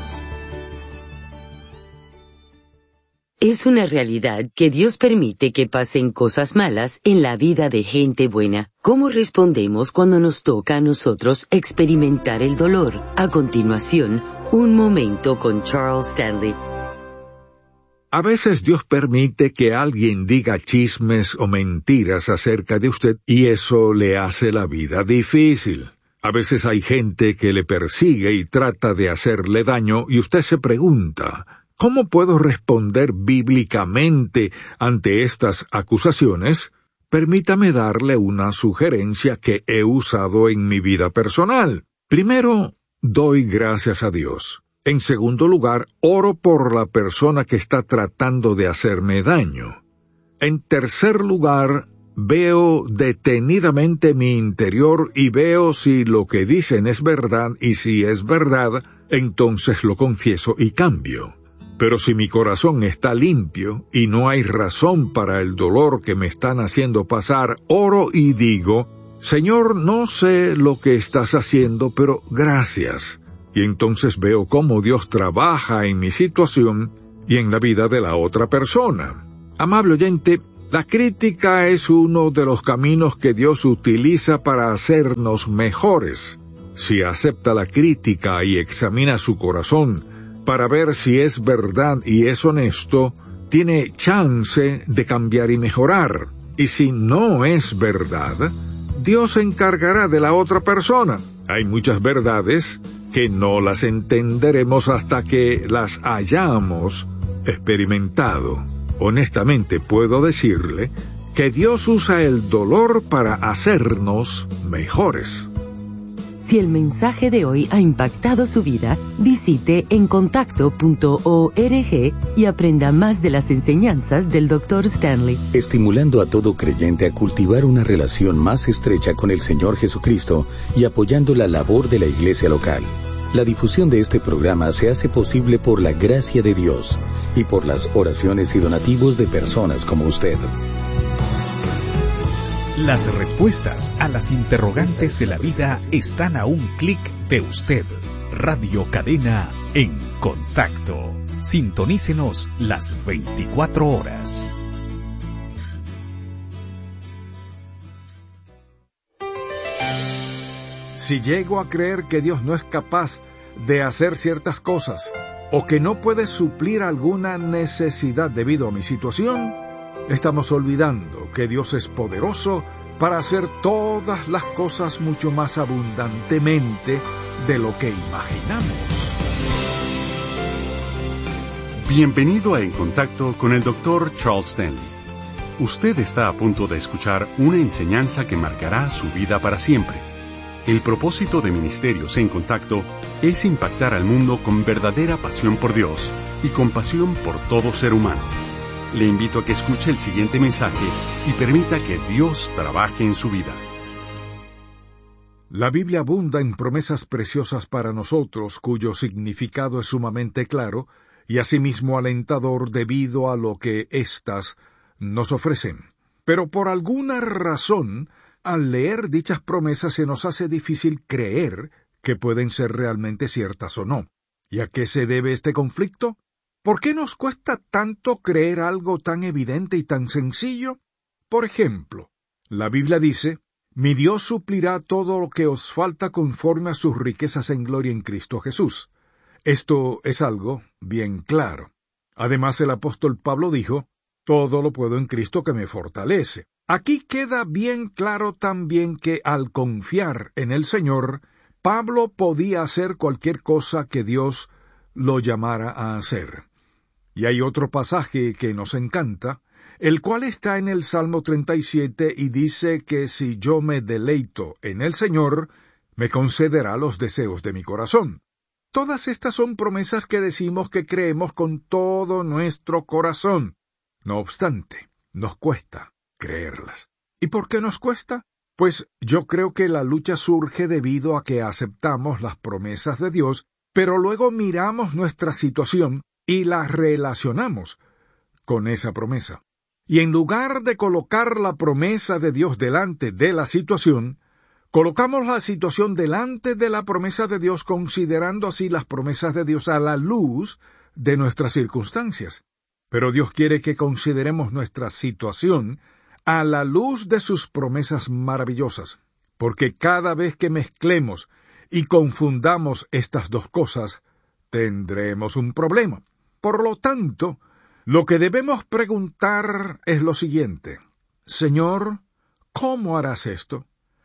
Es una realidad que Dios permite que pasen cosas malas en la vida de gente buena. ¿Cómo respondemos cuando nos toca a nosotros experimentar el dolor? A continuación, un momento con Charles Stanley. A veces Dios permite que alguien diga chismes o mentiras acerca de usted y eso le hace la vida difícil. A veces hay gente que le persigue y trata de hacerle daño y usted se pregunta, ¿cómo puedo responder bíblicamente ante estas acusaciones? Permítame darle una sugerencia que he usado en mi vida personal. Primero, doy gracias a Dios. En segundo lugar, oro por la persona que está tratando de hacerme daño. En tercer lugar, veo detenidamente mi interior y veo si lo que dicen es verdad y si es verdad, entonces lo confieso y cambio. Pero si mi corazón está limpio y no hay razón para el dolor que me están haciendo pasar, oro y digo, Señor, no sé lo que estás haciendo, pero gracias. y entonces veo cómo Dios trabaja en mi situación y en la vida de la otra persona. Amable oyente, la crítica es uno de los caminos que Dios utiliza para hacernos mejores. Si acepta la crítica y examina su corazón para ver si es verdad y es honesto, tiene chance de cambiar y mejorar. Y si no es verdad, Dios se encargará de la otra persona. Hay muchas verdades que no las entenderemos hasta que las hayamos experimentado. Honestamente puedo decirle que Dios usa el dolor para hacernos mejores. Si el mensaje de hoy ha impactado su vida, visite encontacto punto org y aprenda más de las enseñanzas del doctor Stanley. Estimulando a todo creyente a cultivar una relación más estrecha con el Señor Jesucristo y apoyando la labor de la iglesia local. La difusión de este programa se hace posible por la gracia de Dios y por las oraciones y donativos de personas como usted. Las respuestas a las interrogantes de la vida están a un clic de usted. Radio Cadena en Contacto. Sintonícenos las veinticuatro horas. Si llego a creer que Dios no es capaz de hacer ciertas cosas, o que no puede suplir alguna necesidad debido a mi situación, estamos olvidando que Dios es poderoso para hacer todas las cosas mucho más abundantemente de lo que imaginamos. Bienvenido a En Contacto con el doctor Charles Stanley. Usted está a punto de escuchar una enseñanza que marcará su vida para siempre. El propósito de Ministerios en Contacto es impactar al mundo con verdadera pasión por Dios y compasión por todo ser humano. Le invito a que escuche el siguiente mensaje y permita que Dios trabaje en su vida. La Biblia abunda en promesas preciosas para nosotros, cuyo significado es sumamente claro y asimismo alentador debido a lo que éstas nos ofrecen. Pero por alguna razón, al leer dichas promesas se nos hace difícil creer que pueden ser realmente ciertas o no. ¿Y a qué se debe este conflicto? ¿Por qué nos cuesta tanto creer algo tan evidente y tan sencillo? Por ejemplo, la Biblia dice, «Mi Dios suplirá todo lo que os falta conforme a sus riquezas en gloria en Cristo Jesús». Esto es algo bien claro. Además, el apóstol Pablo dijo, «Todo lo puedo en Cristo que me fortalece». Aquí queda bien claro también que al confiar en el Señor, Pablo podía hacer cualquier cosa que Dios lo llamara a hacer. Y hay otro pasaje que nos encanta, el cual está en el Salmo treinta y siete y dice que si yo me deleito en el Señor, me concederá los deseos de mi corazón. Todas estas son promesas que decimos que creemos con todo nuestro corazón. No obstante, nos cuesta creerlas. ¿Y por qué nos cuesta? Pues yo creo que la lucha surge debido a que aceptamos las promesas de Dios, pero luego miramos nuestra situación y la relacionamos con esa promesa. Y en lugar de colocar la promesa de Dios delante de la situación, colocamos la situación delante de la promesa de Dios, considerando así las promesas de Dios a la luz de nuestras circunstancias. Pero Dios quiere que consideremos nuestra situación a la luz de sus promesas maravillosas, porque cada vez que mezclemos y confundamos estas dos cosas, tendremos un problema. Por lo tanto, lo que debemos preguntar es lo siguiente: Señor, ¿cómo harás esto?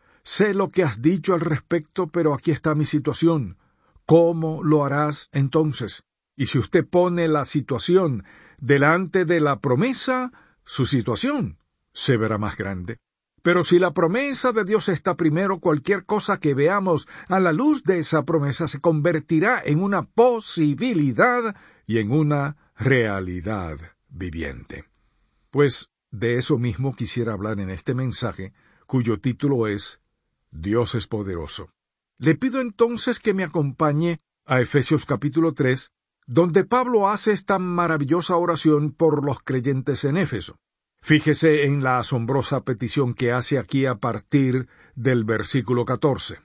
Sé lo que has dicho al respecto, pero aquí está mi situación. ¿Cómo lo harás entonces? Y si usted pone la situación delante de la promesa, su situación se verá más grande. Pero si la promesa de Dios está primero, cualquier cosa que veamos a la luz de esa promesa se convertirá en una posibilidad y en una realidad viviente. Pues de eso mismo quisiera hablar en este mensaje, cuyo título es Dios es poderoso. Le pido entonces que me acompañe a Efesios capítulo tres, donde Pablo hace esta maravillosa oración por los creyentes en Éfeso. Fíjese en la asombrosa petición que hace aquí a partir del versículo catorce.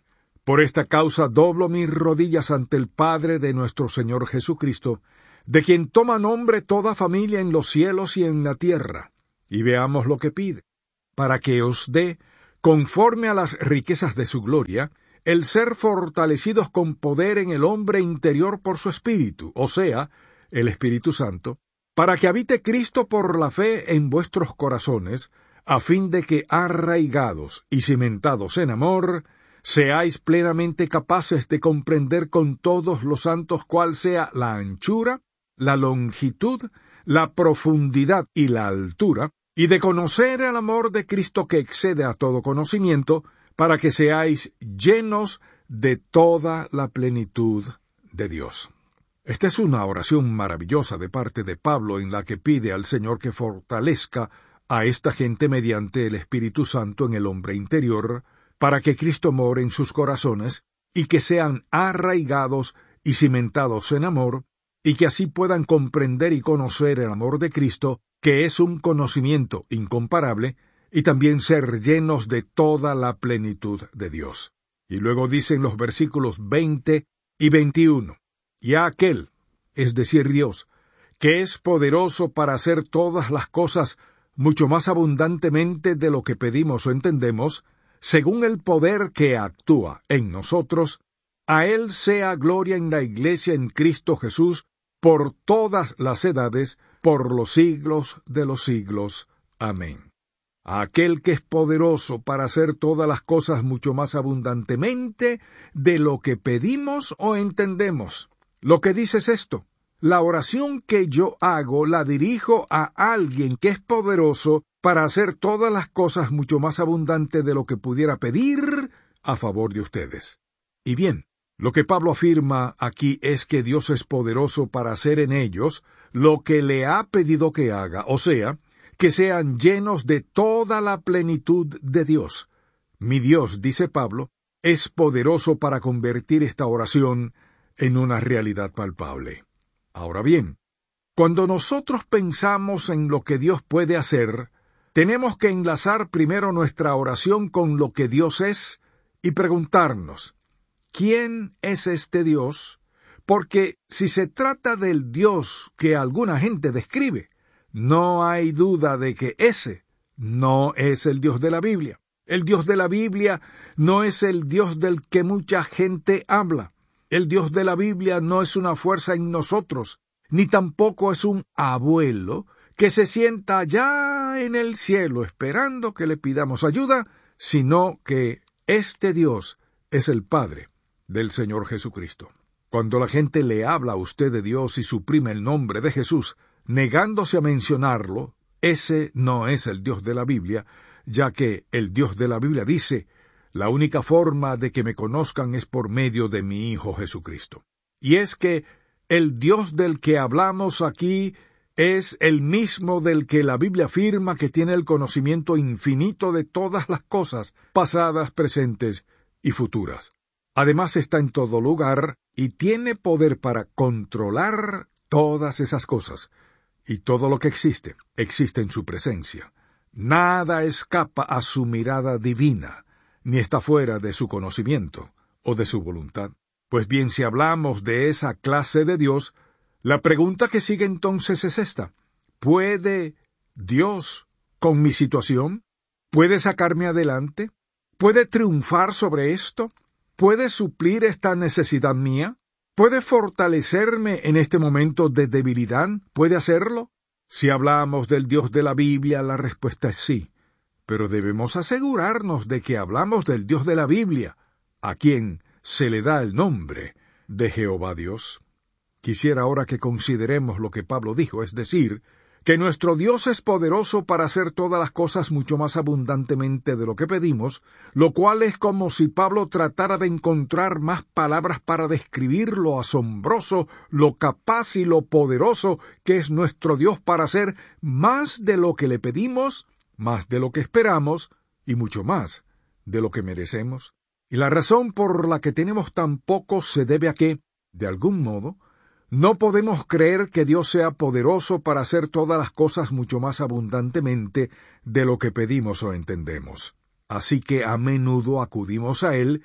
Por esta causa doblo mis rodillas ante el Padre de nuestro Señor Jesucristo, de quien toma nombre toda familia en los cielos y en la tierra, y veamos lo que pide, para que os dé, conforme a las riquezas de su gloria, el ser fortalecidos con poder en el hombre interior por su Espíritu, o sea, el Espíritu Santo, para que habite Cristo por la fe en vuestros corazones, a fin de que arraigados y cimentados en amor, seáis plenamente capaces de comprender con todos los santos cuál sea la anchura, la longitud, la profundidad y la altura, y de conocer el amor de Cristo que excede a todo conocimiento, para que seáis llenos de toda la plenitud de Dios. Esta es una oración maravillosa de parte de Pablo en la que pide al Señor que fortalezca a esta gente mediante el Espíritu Santo en el hombre interior, para que Cristo more en sus corazones y que sean arraigados y cimentados en amor, y que así puedan comprender y conocer el amor de Cristo, que es un conocimiento incomparable, y también ser llenos de toda la plenitud de Dios. Y luego dicen los versículos veinte y veintiuno, y a aquel, es decir Dios, que es poderoso para hacer todas las cosas mucho más abundantemente de lo que pedimos o entendemos, según el poder que actúa en nosotros, a Él sea gloria en la Iglesia en Cristo Jesús, por todas las edades, por los siglos de los siglos. Amén. A aquel que es poderoso para hacer todas las cosas mucho más abundantemente de lo que pedimos o entendemos. Lo que dice es esto: la oración que yo hago la dirijo a alguien que es poderoso para hacer todas las cosas mucho más abundante de lo que pudiera pedir a favor de ustedes. Y bien, lo que Pablo afirma aquí es que Dios es poderoso para hacer en ellos lo que le ha pedido que haga, o sea, que sean llenos de toda la plenitud de Dios. Mi Dios, dice Pablo, es poderoso para convertir esta oración en una realidad palpable. Ahora bien, cuando nosotros pensamos en lo que Dios puede hacer, tenemos que enlazar primero nuestra oración con lo que Dios es y preguntarnos, ¿quién es este Dios? Porque si se trata del Dios que alguna gente describe, no hay duda de que ese no es el Dios de la Biblia. El Dios de la Biblia no es el Dios del que mucha gente habla. El Dios de la Biblia no es una fuerza en nosotros, ni tampoco es un abuelo que se sienta allá en el cielo esperando que le pidamos ayuda, sino que este Dios es el Padre del Señor Jesucristo. Cuando la gente le habla a usted de Dios y suprime el nombre de Jesús, negándose a mencionarlo, ese no es el Dios de la Biblia, ya que el Dios de la Biblia dice, la única forma de que me conozcan es por medio de mi Hijo Jesucristo. Y es que el Dios del que hablamos aquí es el mismo del que la Biblia afirma que tiene el conocimiento infinito de todas las cosas, pasadas, presentes y futuras. Además está en todo lugar y tiene poder para controlar todas esas cosas. Y todo lo que existe, existe en su presencia. Nada escapa a su mirada divina, ni está fuera de su conocimiento o de su voluntad. Pues bien, si hablamos de esa clase de Dios, la pregunta que sigue entonces es esta: ¿puede Dios con mi situación? ¿Puede sacarme adelante? ¿Puede triunfar sobre esto? ¿Puede suplir esta necesidad mía? ¿Puede fortalecerme en este momento de debilidad? ¿Puede hacerlo? Si hablamos del Dios de la Biblia, la respuesta es sí. Pero debemos asegurarnos de que hablamos del Dios de la Biblia, a quien se le da el nombre de Jehová Dios. Quisiera ahora que consideremos lo que Pablo dijo, es decir, que nuestro Dios es poderoso para hacer todas las cosas mucho más abundantemente de lo que pedimos, lo cual es como si Pablo tratara de encontrar más palabras para describir lo asombroso, lo capaz y lo poderoso que es nuestro Dios para hacer más de lo que le pedimos, más de lo que esperamos y mucho más de lo que merecemos. Y la razón por la que tenemos tan poco se debe a que, de algún modo, no podemos creer que Dios sea poderoso para hacer todas las cosas mucho más abundantemente de lo que pedimos o entendemos. Así que a menudo acudimos a Él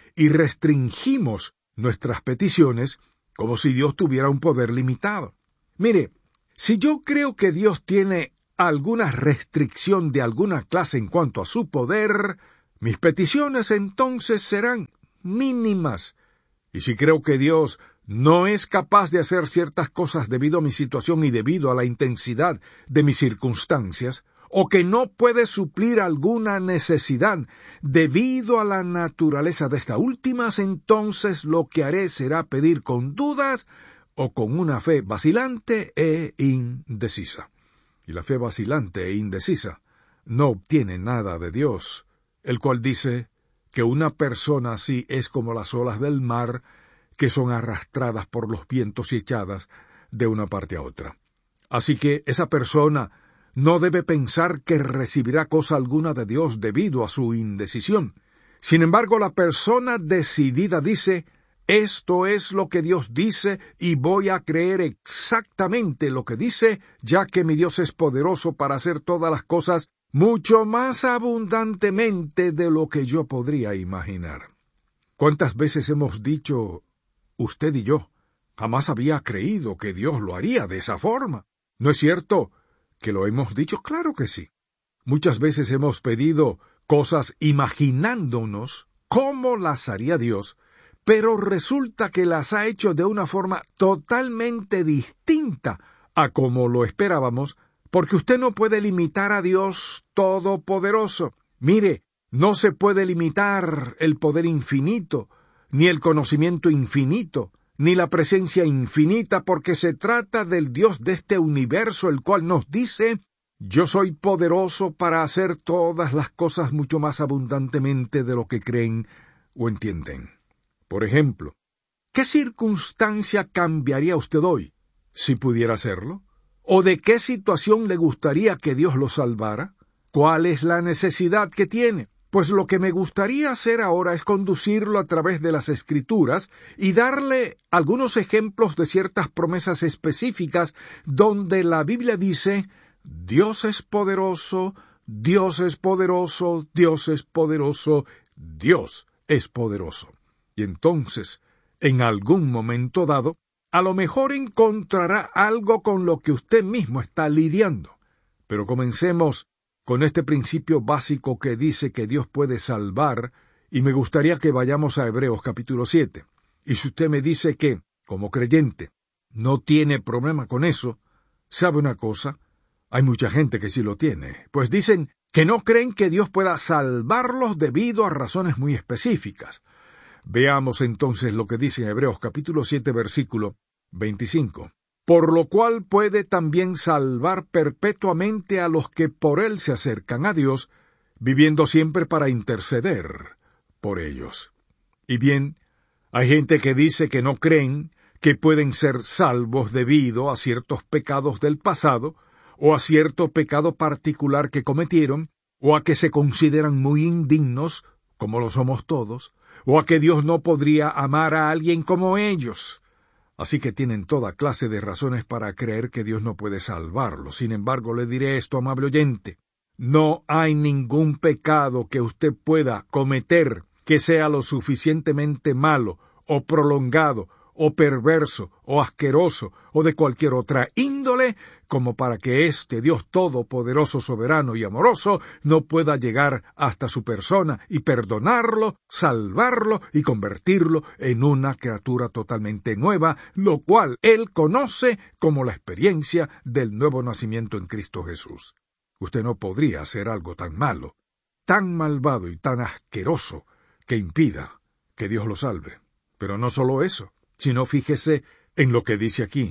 y restringimos nuestras peticiones como si Dios tuviera un poder limitado. Mire, si yo creo que Dios tiene alguna restricción de alguna clase en cuanto a su poder, mis peticiones entonces serán mínimas. Y si creo que Dios no es capaz de hacer ciertas cosas debido a mi situación y debido a la intensidad de mis circunstancias, o que no puede suplir alguna necesidad debido a la naturaleza de estas últimas, entonces lo que haré será pedir con dudas o con una fe vacilante e indecisa. Y la fe vacilante e indecisa no obtiene nada de Dios, el cual dice que una persona así es como las olas del mar, que son arrastradas por los vientos y echadas de una parte a otra. Así que esa persona no debe pensar que recibirá cosa alguna de Dios debido a su indecisión. Sin embargo, la persona decidida dice, esto es lo que Dios dice y voy a creer exactamente lo que dice, ya que mi Dios es poderoso para hacer todas las cosas mucho más abundantemente de lo que yo podría imaginar. ¿Cuántas veces hemos dicho, usted y yo, jamás había creído que Dios lo haría de esa forma? ¿No es cierto que lo hemos dicho? Claro que sí. Muchas veces hemos pedido cosas imaginándonos cómo las haría Dios, pero resulta que las ha hecho de una forma totalmente distinta a como lo esperábamos, porque usted no puede limitar a Dios Todopoderoso. Mire, no se puede limitar el poder infinito, ni el conocimiento infinito, ni la presencia infinita, porque se trata del Dios de este universo, el cual nos dice, yo soy poderoso para hacer todas las cosas mucho más abundantemente de lo que creen o entienden. Por ejemplo, ¿qué circunstancia cambiaría usted hoy, si pudiera hacerlo? ¿O de qué situación le gustaría que Dios lo salvara? ¿Cuál es la necesidad que tiene? Pues lo que me gustaría hacer ahora es conducirlo a través de las Escrituras y darle algunos ejemplos de ciertas promesas específicas donde la Biblia dice, Dios es poderoso, Dios es poderoso, Dios es poderoso, Dios es poderoso. Y entonces, en algún momento dado, a lo mejor encontrará algo con lo que usted mismo está lidiando. Pero comencemos con este principio básico que dice que Dios puede salvar, y me gustaría que vayamos a Hebreos capítulo siete. Y si usted me dice que, como creyente, no tiene problema con eso, ¿sabe una cosa? Hay mucha gente que sí lo tiene, pues dicen que no creen que Dios pueda salvarlos debido a razones muy específicas. Veamos entonces lo que dice en Hebreos capítulo siete, versículo veinticinco. Por lo cual puede también salvar perpetuamente a los que por él se acercan a Dios, viviendo siempre para interceder por ellos. Y bien, hay gente que dice que no creen que pueden ser salvos debido a ciertos pecados del pasado, o a cierto pecado particular que cometieron, o a que se consideran muy indignos, como lo somos todos, o a que Dios no podría amar a alguien como ellos. Así que tienen toda clase de razones para creer que Dios no puede salvarlos. Sin embargo, le diré esto, amable oyente. No hay ningún pecado que usted pueda cometer que sea lo suficientemente malo, o prolongado, o perverso, o asqueroso, o de cualquier otra índole, como para que este Dios todopoderoso, soberano y amoroso no pueda llegar hasta su persona y perdonarlo, salvarlo y convertirlo en una criatura totalmente nueva, lo cual él conoce como la experiencia del nuevo nacimiento en Cristo Jesús. Usted no podría hacer algo tan malo, tan malvado y tan asqueroso que impida que Dios lo salve. Pero no solo eso, sino fíjese en lo que dice aquí,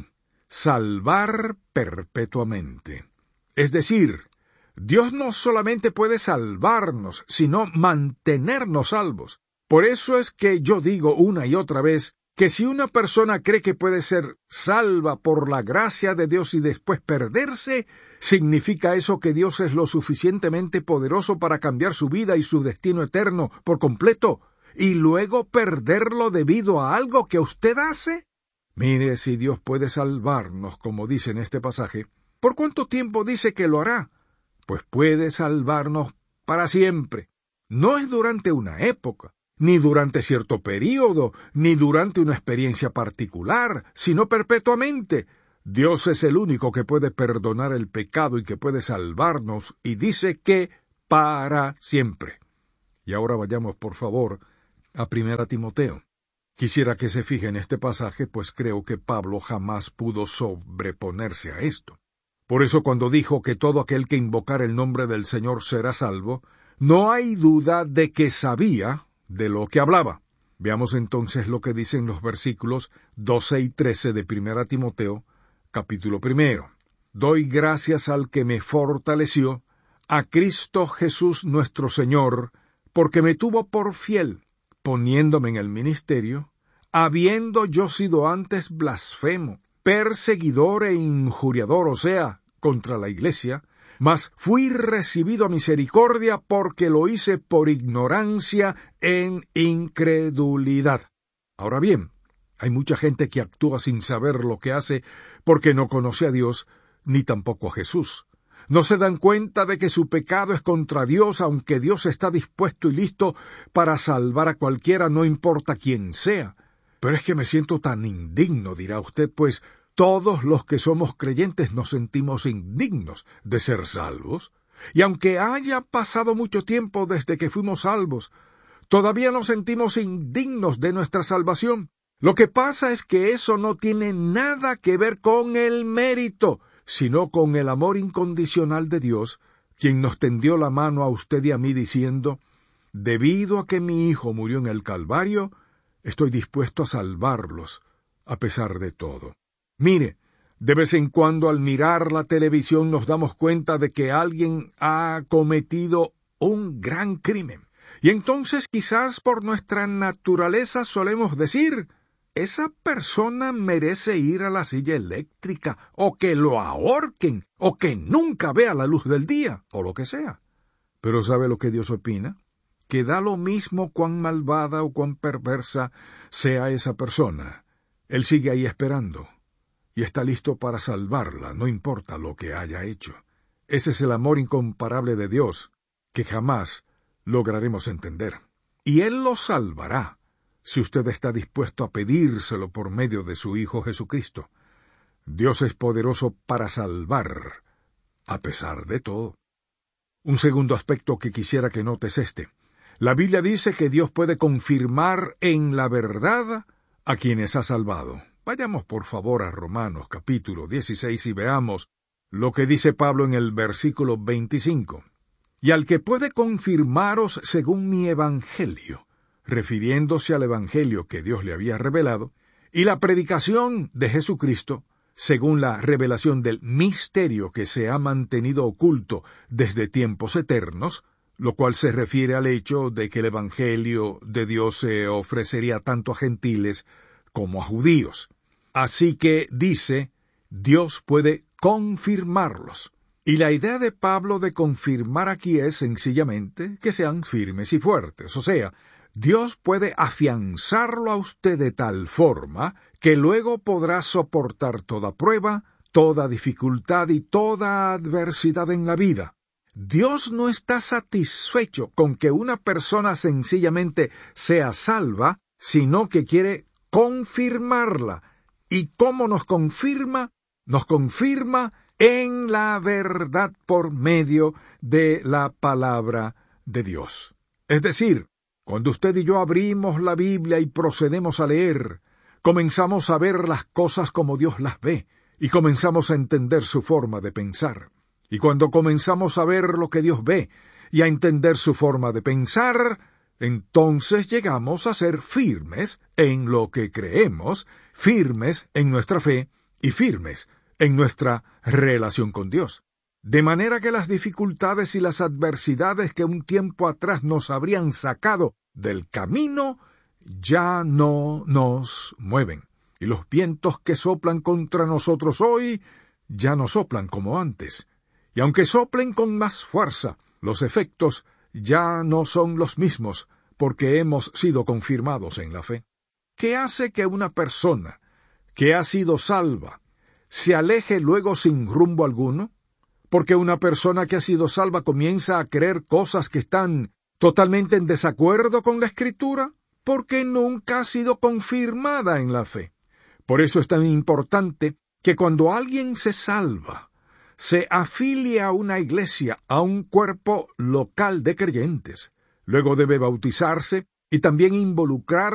salvar perpetuamente. Es decir, Dios no solamente puede salvarnos, sino mantenernos salvos. Por eso es que yo digo una y otra vez que si una persona cree que puede ser salva por la gracia de Dios y después perderse, ¿significa eso que Dios es lo suficientemente poderoso para cambiar su vida y su destino eterno por completo, y luego perderlo debido a algo que usted hace? Mire, si Dios puede salvarnos, como dice en este pasaje, ¿por cuánto tiempo dice que lo hará? Pues puede salvarnos para siempre. No es durante una época, ni durante cierto período, ni durante una experiencia particular, sino perpetuamente. Dios es el único que puede perdonar el pecado y que puede salvarnos, y dice que para siempre. Y ahora vayamos, por favor, a Primera Timoteo. Quisiera que se fije en este pasaje, pues creo que Pablo jamás pudo sobreponerse a esto. Por eso cuando dijo que todo aquel que invocar el nombre del Señor será salvo, no hay duda de que sabía de lo que hablaba. Veamos entonces lo que dicen los versículos doce y trece de Primera Timoteo, capítulo primero. Doy gracias al que me fortaleció, a Cristo Jesús nuestro Señor, porque me tuvo por fiel, poniéndome en el ministerio, habiendo yo sido antes blasfemo, perseguidor e injuriador, o sea, contra la iglesia, mas fui recibido a misericordia porque lo hice por ignorancia en incredulidad. Ahora bien, hay mucha gente que actúa sin saber lo que hace porque no conoce a Dios ni tampoco a Jesús. No se dan cuenta de que su pecado es contra Dios, aunque Dios está dispuesto y listo para salvar a cualquiera, no importa quién sea. Pero es que me siento tan indigno, dirá usted, pues todos los que somos creyentes nos sentimos indignos de ser salvos. Y aunque haya pasado mucho tiempo desde que fuimos salvos, todavía nos sentimos indignos de nuestra salvación. Lo que pasa es que eso no tiene nada que ver con el mérito, sino con el amor incondicional de Dios, quien nos tendió la mano a usted y a mí diciendo, debido a que mi Hijo murió en el Calvario, estoy dispuesto a salvarlos, a pesar de todo. Mire, de vez en cuando al mirar la televisión nos damos cuenta de que alguien ha cometido un gran crimen. Y entonces quizás por nuestra naturaleza solemos decir, esa persona merece ir a la silla eléctrica, o que lo ahorquen, o que nunca vea la luz del día, o lo que sea. Pero ¿sabe lo que Dios opina? Que da lo mismo cuán malvada o cuán perversa sea esa persona. Él sigue ahí esperando, y está listo para salvarla, no importa lo que haya hecho. Ese es el amor incomparable de Dios, que jamás lograremos entender. Y Él lo salvará, si usted está dispuesto a pedírselo por medio de su Hijo Jesucristo. Dios es poderoso para salvar, a pesar de todo. Un segundo aspecto que quisiera que notes este. La Biblia dice que Dios puede confirmar en la verdad a quienes ha salvado. Vayamos por favor a Romanos capítulo dieciséis y veamos lo que dice Pablo en el versículo veinticinco. Y al que puede confirmaros según mi evangelio, refiriéndose al evangelio que Dios le había revelado, y la predicación de Jesucristo, según la revelación del misterio que se ha mantenido oculto desde tiempos eternos, lo cual se refiere al hecho de que el evangelio de Dios se ofrecería tanto a gentiles como a judíos. Así que dice, Dios puede confirmarlos. Y la idea de Pablo de confirmar aquí es sencillamente que sean firmes y fuertes, o sea, Dios puede afianzarlo a usted de tal forma que luego podrá soportar toda prueba, toda dificultad y toda adversidad en la vida. Dios no está satisfecho con que una persona sencillamente sea salva, sino que quiere confirmarla. ¿Y cómo nos confirma? Nos confirma en la verdad por medio de la palabra de Dios. Es decir, cuando usted y yo abrimos la Biblia y procedemos a leer, comenzamos a ver las cosas como Dios las ve, y comenzamos a entender su forma de pensar. Y cuando comenzamos a ver lo que Dios ve, y a entender su forma de pensar, entonces llegamos a ser firmes en lo que creemos, firmes en nuestra fe, y firmes en nuestra relación con Dios. De manera que las dificultades y las adversidades que un tiempo atrás nos habrían sacado del camino, ya no nos mueven. Y los vientos que soplan contra nosotros hoy, ya no soplan como antes. Y aunque soplen con más fuerza, los efectos ya no son los mismos, porque hemos sido confirmados en la fe. ¿Qué hace que una persona que ha sido salva se aleje luego sin rumbo alguno? Porque una persona que ha sido salva comienza a creer cosas que están totalmente en desacuerdo con la Escritura, porque nunca ha sido confirmada en la fe. Por eso es tan importante que cuando alguien se salva, se afilie a una iglesia, a un cuerpo local de creyentes. Luego debe bautizarse y también involucrar